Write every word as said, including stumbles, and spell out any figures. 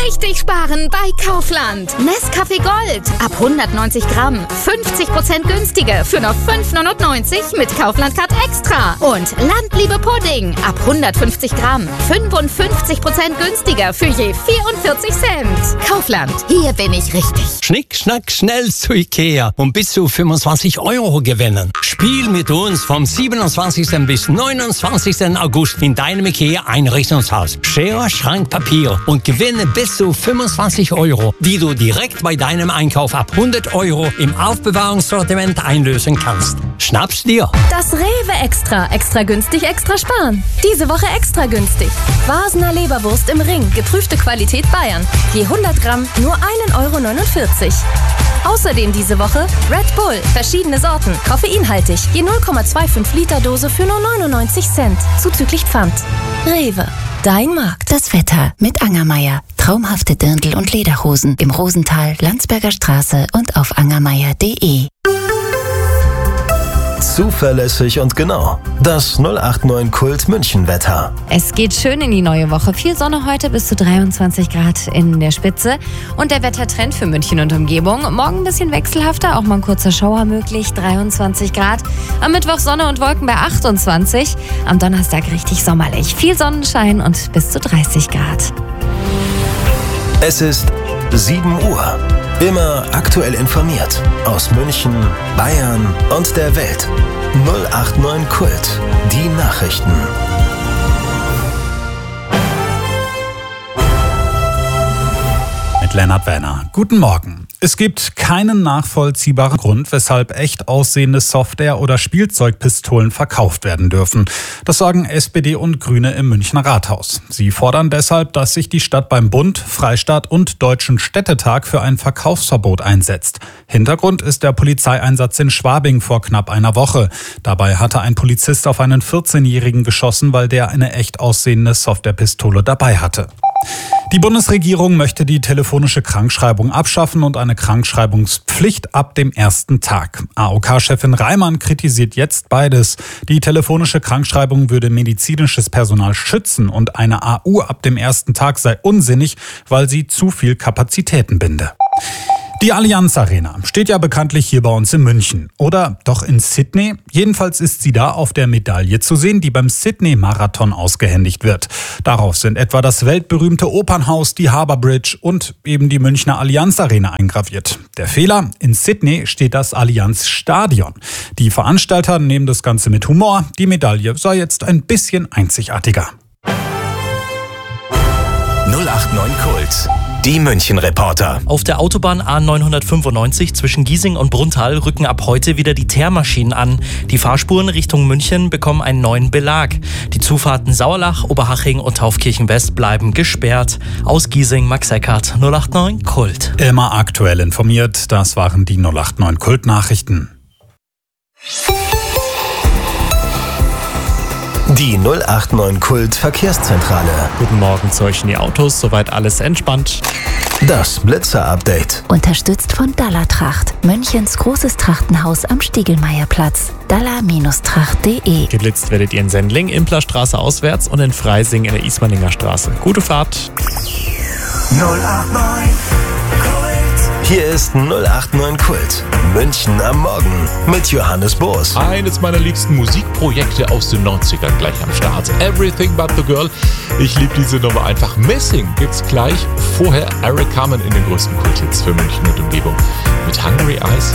richtig sparen bei Kaufland. Nescafé Gold ab hundertneunzig Gramm. fünfzig Prozent günstiger für nur fünf neunundneunzig mit Kaufland Card Extra. Und Landliebe Pudding ab hundertfünfzig Gramm. fünfundfünfzig Prozent günstiger für je vierundvierzig Cent. Kaufland, hier bin ich richtig. Schnick, schnack, schnell zu Ikea und bis zu fünfundzwanzig Euro gewinnen. Spiel mit uns vom siebenundzwanzigsten bis neunundzwanzigsten August in deinem Ikea-Einrichtungshaus. Schere, Schrank, Papier und gewinne bis zu fünfundzwanzig Euro, die du direkt bei deinem Einkauf ab hundert Euro im Aufbewahrungssortiment einlösen kannst. Schnapp's dir! Das Rewe Extra. Extra günstig, extra sparen. Diese Woche extra günstig. Vasener Leberwurst im Ring. Geprüfte Qualität Bayern. Je hundert Gramm nur ein Euro neunundvierzig. Außerdem diese Woche Red Bull. Verschiedene Sorten. Koffeinhaltig. Je null Komma fünfundzwanzig Liter Dose für nur neunundneunzig Cent. Zuzüglich Pfand. Rewe. Dein Markt. Das Wetter mit Angermeier. Traumhafte Dirndl- und Lederhosen im Rosental, Landsberger Straße und auf angermeier punkt de. Zuverlässig und genau. Das null acht neun Kult München Wetter. Es geht schön in die neue Woche. Viel Sonne heute, bis zu dreiundzwanzig Grad in der Spitze. Und der Wettertrend für München und Umgebung. Morgen ein bisschen wechselhafter, auch mal ein kurzer Schauer möglich, dreiundzwanzig Grad. Am Mittwoch Sonne und Wolken bei achtundzwanzig. Am Donnerstag richtig sommerlich. Viel Sonnenschein und bis zu dreißig Grad. Es ist sieben Uhr. Immer aktuell informiert. Aus München, Bayern und der Welt. null acht neun Kult. Die Nachrichten. Mit Lennart Werner. Guten Morgen. Es gibt keinen nachvollziehbaren Grund, weshalb echt aussehende Software- oder Spielzeugpistolen verkauft werden dürfen. Das sagen S P D und Grüne im Münchner Rathaus. Sie fordern deshalb, dass sich die Stadt beim Bund, Freistaat und Deutschen Städtetag für ein Verkaufsverbot einsetzt. Hintergrund ist der Polizeieinsatz in Schwabing vor knapp einer Woche. Dabei hatte ein Polizist auf einen vierzehnjährigen geschossen, weil der eine echt aussehende Softwarepistole dabei hatte. Die Bundesregierung möchte die telefonische Krankschreibung abschaffen und eine Krankschreibungspflicht ab dem ersten Tag. A O K-Chefin Reimann kritisiert jetzt beides. Die telefonische Krankschreibung würde medizinisches Personal schützen und eine A U ab dem ersten Tag sei unsinnig, weil sie zu viel Kapazitäten binde. Die Allianz Arena steht ja bekanntlich hier bei uns in München. Oder doch in Sydney? Jedenfalls ist sie da auf der Medaille zu sehen, die beim Sydney-Marathon ausgehändigt wird. Darauf sind etwa das weltberühmte Opernhaus, die Harbour Bridge und eben die Münchner Allianz Arena eingraviert. Der Fehler? In Sydney steht das Allianz Stadion. Die Veranstalter nehmen das Ganze mit Humor. Die Medaille sei jetzt ein bisschen einzigartiger. null acht neun Kult. Die München-Reporter. Auf der Autobahn A neunhundertfünfundneunzig zwischen Giesing und Bruntal rücken ab heute wieder die Teermaschinen an. Die Fahrspuren Richtung München bekommen einen neuen Belag. Die Zufahrten Sauerlach, Oberhaching und Taufkirchen West bleiben gesperrt. Aus Giesing, Max Eckhardt, null acht neun Kult. Immer aktuell informiert, das waren die null acht neun Kult-Nachrichten. Die null acht neun Kult Verkehrszentrale. Guten Morgen zu euch in die Autos, soweit alles entspannt. Das Blitzer-Update. Unterstützt von Dallatracht. Münchens großes Trachtenhaus am Stiegelmeierplatz. dalla Tracht punkt de. Geblitzt werdet ihr in Sendling, Implerstraße auswärts und in Freising in der Ismaninger Straße. Gute Fahrt. null acht neun Kult. Hier ist null acht neun Kult. München am Morgen mit Johannes Boos. Eines meiner liebsten Musikprojekte aus den neunzigern gleich am Start. Everything But The Girl. Ich liebe diese Nummer einfach. Missing gibt's gleich. Vorher Eric Carmen in den größten Kulthits für München und Umgebung mit Hungry Eyes.